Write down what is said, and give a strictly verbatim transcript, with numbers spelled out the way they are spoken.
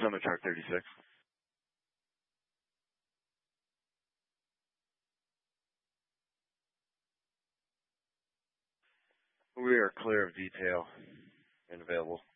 Summit Truck thirty-six. We are clear of detail and available.